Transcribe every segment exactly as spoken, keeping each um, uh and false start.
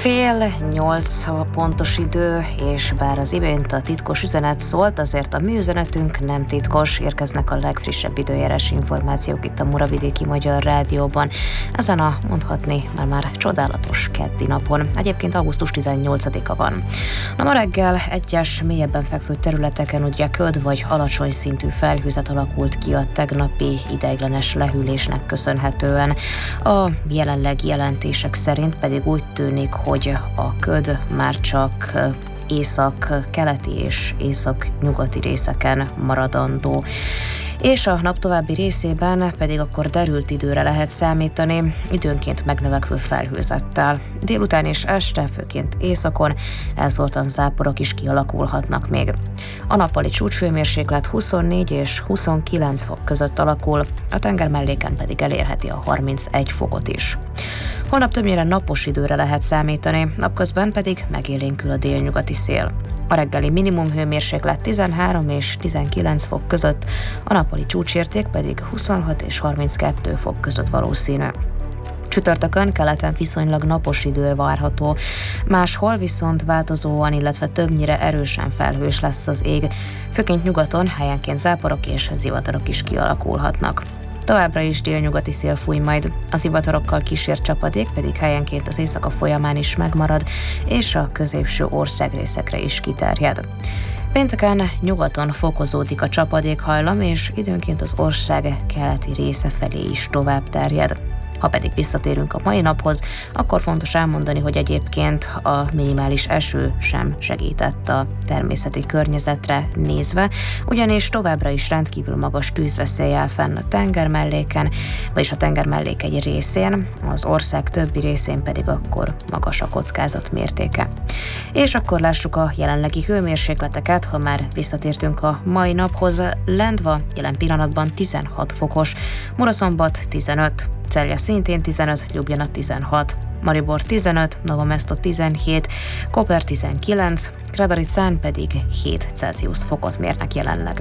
Fél nyolc a pontos idő, és bár az imént a titkos üzenet szólt, azért a mi üzenetünk nem titkos, érkeznek a legfrissebb időjárás információk itt a Muravidéki Magyar Rádióban. Ezen a mondhatni már már csodálatos keddi napon. Egyébként augusztus tizennyolcadika van. Na ma reggel egyes mélyebben fekvő területeken ugye köd vagy alacsony szintű felhőzet alakult ki a tegnapi ideiglenes lehűlésnek köszönhetően. A jelenlegi jelentések szerint pedig úgy tűnik, hogy a köd már csak észak-keleti és észak-nyugati részeken maradandó. És a nap további részében pedig akkor derült időre lehet számítani, időnként megnövekvő felhőzettel. Délután és este, főként északon elszórtan záporok is kialakulhatnak még. A nappali csúcshőmérséklet huszonnégy és huszonkilenc fok között alakul, a tenger melléken pedig elérheti a harmincegy fokot is. Holnap többnyire napos időre lehet számítani, napközben pedig megélénkül a délnyugati szél. A reggeli minimum hőmérséklet tizenhárom és tizenkilenc fok között, a nappali csúcsérték pedig huszonhat és harminckettő fok között valószínű. Csütörtökön keleten viszonylag napos idő várható, máshol viszont változóan, illetve többnyire erősen felhős lesz az ég, főként nyugaton helyenként záporok és zivatarok is kialakulhatnak. Továbbra is délnyugati szél fúj majd, a zivatarokkal kísért csapadék pedig helyenként az éjszaka folyamán is megmarad, és a középső országrészekre is kiterjed. Pénteken nyugaton fokozódik a csapadékhajlam, és időnként az ország keleti része felé is tovább terjed. Ha pedig visszatérünk a mai naphoz, akkor fontos elmondani, hogy egyébként a minimális eső sem segített a természeti környezetre nézve, ugyanis továbbra is rendkívül magas tűzveszély áll fenn a tenger melléken, vagyis a tenger mellék egy részén, az ország többi részén pedig akkor magas a kockázat mértéke. És akkor lássuk a jelenlegi hőmérsékleteket, ha már visszatértünk a mai naphoz. Lendva jelen pillanatban tizenhat fokos, Muraszombat tizenöt, Celje szintén tizenöt, Ljubljana tizenhat, Maribor tizenöt, Nova Mesto tizenhét, Koper tizenkilenc, Kradaricán pedig hét Celsius fokot mérnek jelenleg.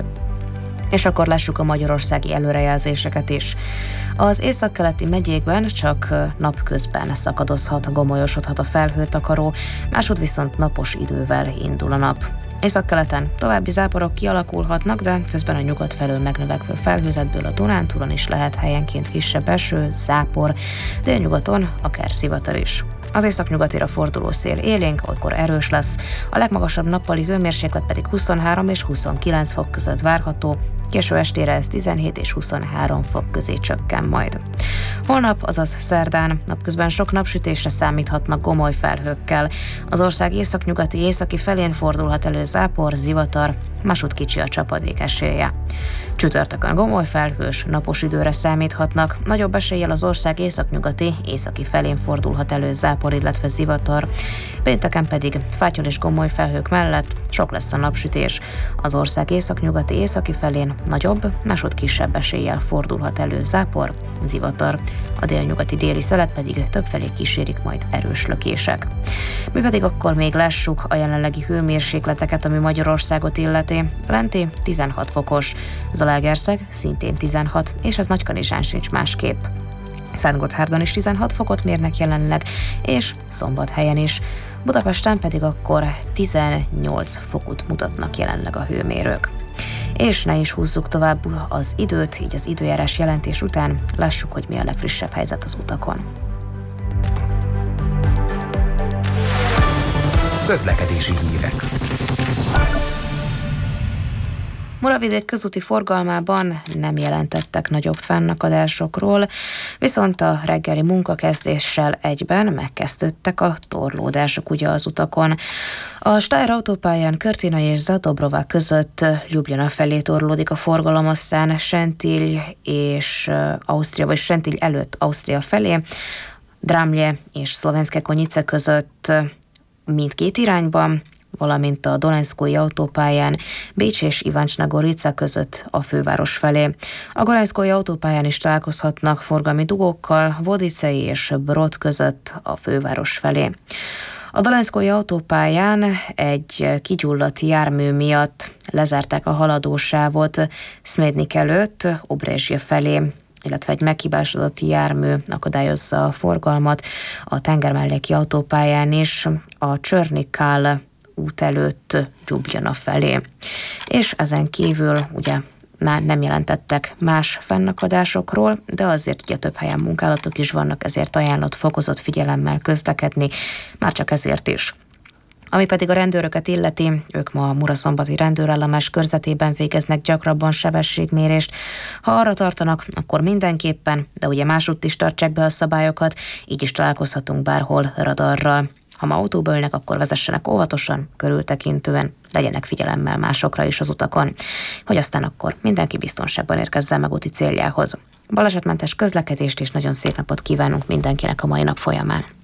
És akkor lássuk a magyarországi előrejelzéseket is. Az északkeleti megyékben csak napközben szakadozhat, gomolyosodhat a felhőtakaró, másod viszont napos idővel indul a nap. Északkeleten további záporok kialakulhatnak, de közben a nyugat felől megnövekvő felhőzetből a Dunántúlon is lehet helyenként kisebb eső, zápor, délnyugaton akár zivatar is. Az északnyugatira forduló szél élénk, olykor erős lesz, a legmagasabb nappali hőmérséklet pedig huszonhárom és huszonkilenc fok között várható, késő estére ez tizenhét és huszonhárom fok közé csökken majd. Holnap, azaz szerdán, napközben sok napsütésre számíthatnak gomoly felhőkkel. Az ország északnyugati északi felén fordulhat elő zápor, zivatar, másút kicsi a csapadék esélye. Csütörtökön gomoly felhős, napos időre számíthatnak, nagyobb eséllyel az ország északnyugati északi felén fordulhat elő zápor, illetve zivatar. Pénteken pedig fátyol és gomoly felhők mellett sok lesz a napsütés. Az ország északnyugati északi felén nagyobb, másod kisebb eséllyel fordulhat elő zápor, zivatar. A délnyugati déli szelet pedig többfelé kísérik majd erős lökések. Mi pedig akkor még lássuk a jelenlegi hőmérsékleteket, ami Magyarországot illeti. Lenti tizenhat fokos, Zalaegerszeg szintén tizenhat, és ez Nagykanizsán sincs másképp. Szentgotthárdon is tizenhat fokot mérnek jelenleg, és Szombathelyen is. Budapesten pedig akkor tizennyolc fokot mutatnak jelenleg a hőmérők. És ne is húzzuk tovább az időt, így az időjárás jelentés után lássuk, hogy mi a legfrissebb helyzet az utakon. Közlekedési hírek. Muravidék közúti forgalmában nem jelentettek nagyobb fennakadásokról, viszont a reggeli munkakezdéssel egyben megkezdődtek a torlódások ugye az utakon. A Steyr autópályán Körtina és Zadobrová között Ljubljana felé torlódik a forgalom, aztán Sentil és Ausztria, vagy Sentil előtt Ausztria felé, Drámlje és Szlovenské Konyice között mindkét irányban, valamint a Dolenszkói autópályán Bécs és Iváncsna Gorica között a főváros felé. A Dolenszkói autópályán is találkozhatnak forgalmi dugókkal Vodicei és Brod között a főváros felé. A Dolenszkói autópályán egy kigyulladt jármű miatt lezárták a haladósávot Smednik előtt Obrezsje felé. illetve egy meghibásodott jármű akadályozza a forgalmat a tengermelléki autópályán is, a Csörnik-Kál út előtt Ljubljana felé. És ezen kívül ugye már nem jelentettek más fennakadásokról, de azért ugye több helyen munkálatok is vannak, ezért ajánlott fokozott figyelemmel közlekedni, már csak ezért is. Ami pedig a rendőröket illeti, ők ma a Muraszombati rendőrállomás körzetében végeznek gyakrabban sebességmérést. Ha arra tartanak, akkor mindenképpen, de ugye másútt is tartsák be a szabályokat, így is találkozhatunk bárhol radarral. Ha ma autóba ülnek, akkor vezessenek óvatosan, körültekintően, legyenek figyelemmel másokra is az utakon, hogy aztán akkor mindenki biztonságban érkezzen meg úti céljához. Balesetmentes közlekedést és nagyon szép napot kívánunk mindenkinek a mai nap folyamán.